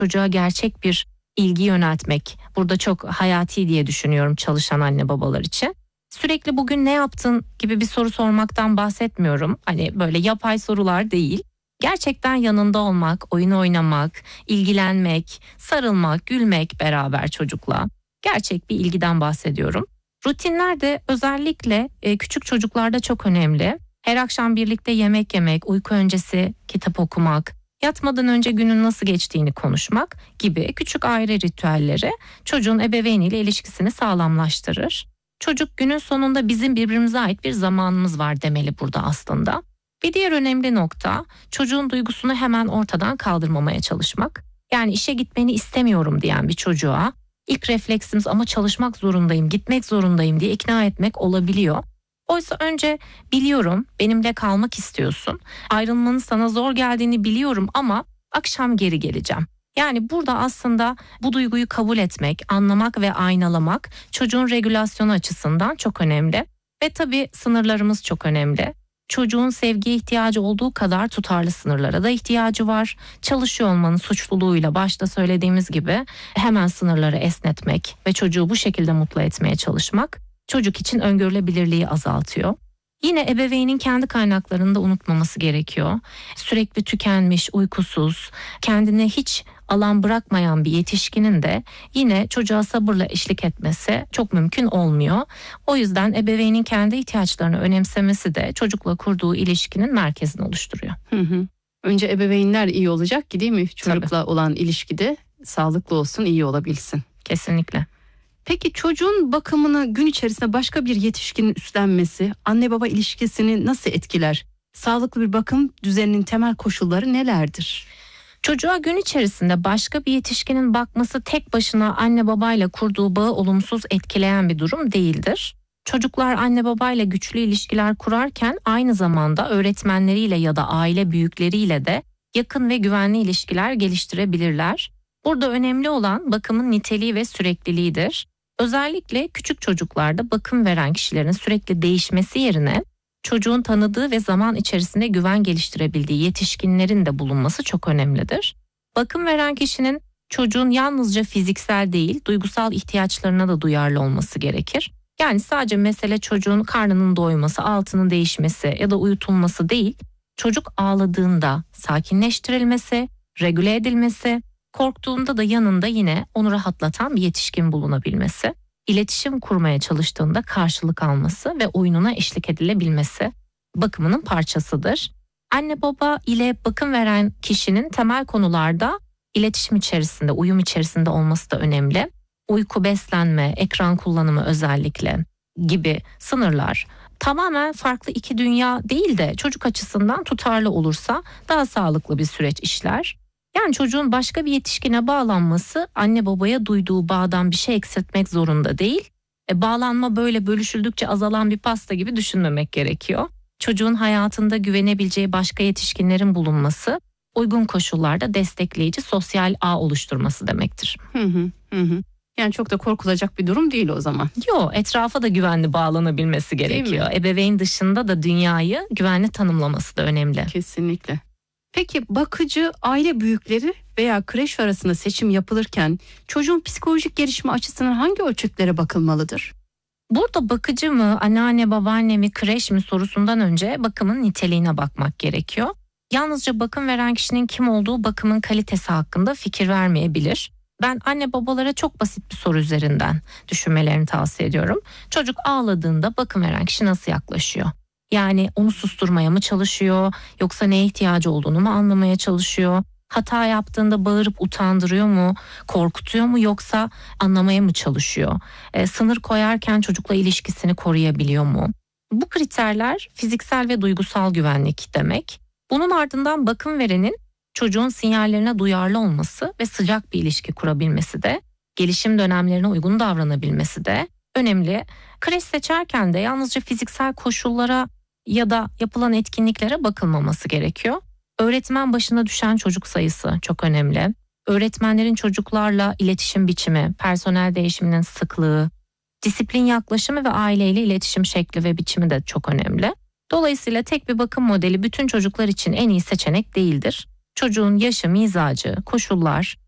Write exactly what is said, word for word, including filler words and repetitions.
çocuğa gerçek bir ilgi yöneltmek burada çok hayati diye düşünüyorum çalışan anne babalar için. Sürekli bugün ne yaptın gibi bir soru sormaktan bahsetmiyorum. Hani böyle yapay sorular değil. Gerçekten yanında olmak, oyun oynamak, ilgilenmek, sarılmak, gülmek beraber çocukla. Gerçek bir ilgiden bahsediyorum. Rutinler de özellikle e, küçük çocuklarda çok önemli. Her akşam birlikte yemek yemek, uyku öncesi kitap okumak, yatmadan önce günün nasıl geçtiğini konuşmak gibi küçük aile ritüelleri çocuğun ebeveyniyle ilişkisini sağlamlaştırır. Çocuk günün sonunda bizim birbirimize ait bir zamanımız var demeli burada aslında. Bir diğer önemli nokta çocuğun duygusunu hemen ortadan kaldırmamaya çalışmak. Yani işe gitmeni istemiyorum diyen bir çocuğa ilk refleksimiz ama çalışmak zorundayım, gitmek zorundayım diye ikna etmek olabiliyor. Oysa önce biliyorum benimle kalmak istiyorsun, ayrılmanın sana zor geldiğini biliyorum ama akşam geri geleceğim. Yani burada aslında bu duyguyu kabul etmek, anlamak ve aynalamak çocuğun regülasyonu açısından çok önemli. Ve tabii sınırlarımız çok önemli. Çocuğun sevgiye ihtiyacı olduğu kadar tutarlı sınırlara da ihtiyacı var. Çalışıyor olmanın suçluluğuyla başta söylediğimiz gibi hemen sınırları esnetmek ve çocuğu bu şekilde mutlu etmeye çalışmak çocuk için öngörülebilirliği azaltıyor. Yine ebeveynin kendi kaynaklarını da unutmaması gerekiyor. Sürekli tükenmiş, uykusuz, kendine hiç alan bırakmayan bir yetişkinin de yine çocuğa sabırla eşlik etmesi çok mümkün olmuyor. O yüzden ebeveynin kendi ihtiyaçlarını önemsemesi de çocukla kurduğu ilişkinin merkezini oluşturuyor. Hı hı. Önce ebeveynler iyi olacak ki değil mi? Çocukla Tabii. olan ilişkide sağlıklı olsun, iyi olabilsin. Kesinlikle. Peki çocuğun bakımını gün içerisinde başka bir yetişkinin üstlenmesi anne baba ilişkisini nasıl etkiler? Sağlıklı bir bakım düzeninin temel koşulları nelerdir? Çocuğa gün içerisinde başka bir yetişkinin bakması tek başına anne babayla kurduğu bağı olumsuz etkileyen bir durum değildir. Çocuklar anne babayla güçlü ilişkiler kurarken aynı zamanda öğretmenleriyle ya da aile büyükleriyle de yakın ve güvenli ilişkiler geliştirebilirler. Burada önemli olan bakımın niteliği ve sürekliliğidir. Özellikle küçük çocuklarda bakım veren kişilerin sürekli değişmesi yerine çocuğun tanıdığı ve zaman içerisinde güven geliştirebildiği yetişkinlerin de bulunması çok önemlidir. Bakım veren kişinin çocuğun yalnızca fiziksel değil, duygusal ihtiyaçlarına da duyarlı olması gerekir. Yani sadece mesele çocuğun karnının doyması, altının değişmesi ya da uyutulması değil, çocuk ağladığında sakinleştirilmesi, regüle edilmesi, korktuğunda da yanında yine onu rahatlatan bir yetişkin bulunabilmesi, iletişim kurmaya çalıştığında karşılık alması ve oyununa eşlik edilebilmesi bakımının parçasıdır. Anne baba ile bakım veren kişinin temel konularda iletişim içerisinde, uyum içerisinde olması da önemli. Uyku, beslenme, ekran kullanımı özellikle gibi sınırlar tamamen farklı iki dünya değil de çocuk açısından tutarlı olursa daha sağlıklı bir süreç işler. Yani çocuğun başka bir yetişkine bağlanması anne babaya duyduğu bağdan bir şey eksiltmek zorunda değil. E, bağlanma böyle bölüşüldükçe azalan bir pasta gibi düşünmemek gerekiyor. Çocuğun hayatında güvenebileceği başka yetişkinlerin bulunması, uygun koşullarda destekleyici sosyal ağ oluşturması demektir. Hı hı hı. hı. Yani çok da korkulacak bir durum değil o zaman. Yo, etrafa da güvenli bağlanabilmesi gerekiyor. Ebeveyn dışında da dünyayı güvenli tanımlaması da önemli. Kesinlikle. Peki bakıcı, aile büyükleri veya kreş arasında seçim yapılırken çocuğun psikolojik gelişimi açısından hangi ölçütlere bakılmalıdır? Burada bakıcı mı, anneanne, babaanne mi, kreş mi sorusundan önce bakımın niteliğine bakmak gerekiyor. Yalnızca bakım veren kişinin kim olduğu bakımın kalitesi hakkında fikir vermeyebilir. Ben anne babalara çok basit bir soru üzerinden düşünmelerini tavsiye ediyorum. Çocuk ağladığında bakım veren kişi nasıl yaklaşıyor? Yani onu susturmaya mı çalışıyor, yoksa neye ihtiyacı olduğunu mu anlamaya çalışıyor? Hata yaptığında bağırıp utandırıyor mu, korkutuyor mu, yoksa anlamaya mı çalışıyor? E, sınır koyarken çocukla ilişkisini koruyabiliyor mu? Bu kriterler fiziksel ve duygusal güvenlik demek. Bunun ardından bakım verenin çocuğun sinyallerine duyarlı olması ve sıcak bir ilişki kurabilmesi de, gelişim dönemlerine uygun davranabilmesi de önemli. Kreş seçerken de yalnızca fiziksel koşullara ya da yapılan etkinliklere bakılmaması gerekiyor. Öğretmen başına düşen çocuk sayısı çok önemli. Öğretmenlerin çocuklarla iletişim biçimi, personel değişiminin sıklığı, disiplin yaklaşımı ve aileyle iletişim şekli ve biçimi de çok önemli. Dolayısıyla tek bir bakım modeli bütün çocuklar için en iyi seçenek değildir. Çocuğun yaşı, mizacı, koşullar,